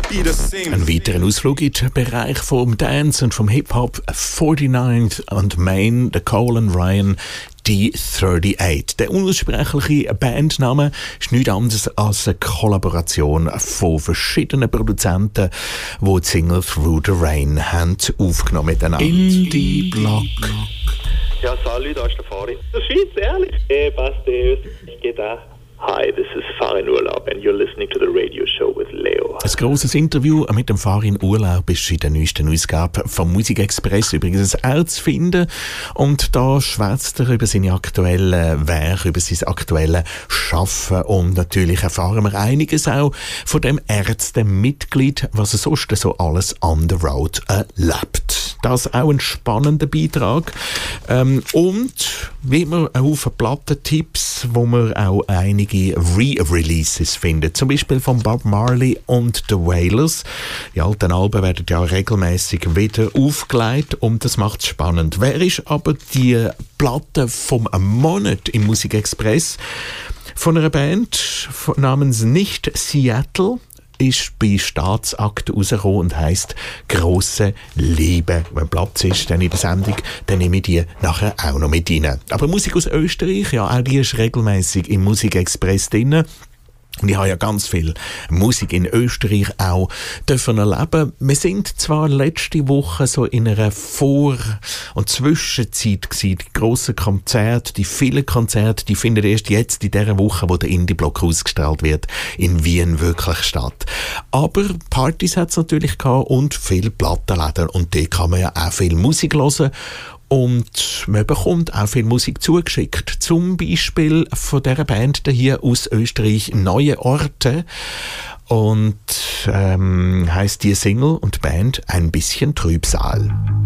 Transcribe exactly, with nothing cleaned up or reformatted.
Ein weiterer Ausflug in den Bereich vom Dance und vom Hip-Hop. forty-nine und Main, der Cole und Ryan, D thirty-eight. Der unaussprechliche Bandname ist nichts anderes als eine Kollaboration von verschiedenen Produzenten, die die Single Through the Rain haben aufgenommen miteinander. Indie Block. Ja, salut, da ist der Farin. Der Schweiz, ehrlich. Hey, passt, ich gehe da. Hi, this is Farin Urlaub and you're listening to the radio show with Leo. Ein grosses Interview mit dem Farin Urlaub ist in der neuesten Ausgabe vom Musikexpress übrigens auch zu finden. Und da schwätzt er über seine aktuellen Werke, über sein aktuelles Schaffen. Und natürlich erfahren wir einiges auch von dem Ärztemitglied, was er sonst so alles on the road erlebt. Das ist auch ein spannender Beitrag. Ähm, und wie immer einen Haufen Plattentipps, wo wir auch einige Re-Releases finden. Zum Beispiel von Bob Marley und The Wailers. Die alten Alben werden ja regelmäßig wieder aufgelegt und das macht es spannend. Wer ist aber die Platte vom Monat im Musikexpress? Von einer Band namens Nicht Seattle. Ist bei Staatsakt rausgekommen und heisst «Grosse Liebe». Wenn Platz ist dann in der Sendung, dann nehme ich die nachher auch noch mit rein. Aber Musik aus Österreich, ja, auch die ist regelmäßig im Musikexpress drin. Und ich habe ja ganz viel Musik in Österreich auch dürfen erleben. Wir sind zwar letzte Woche so in einer Vor- und Zwischenzeit gewesen. Die grossen Konzerte, die vielen Konzerte, die finden erst jetzt in dieser Woche, wo der Indie-Block ausgestrahlt wird, in Wien wirklich statt. Aber Partys hat es natürlich gehabt und viele Plattenläden. Und dort kann man ja auch viel Musik hören. Und man bekommt auch viel Musik zugeschickt. Zum Beispiel von dieser Band hier aus Österreich, Neue Orte. Und ähm, heisst die Single und Band «Ein bisschen Trübsal».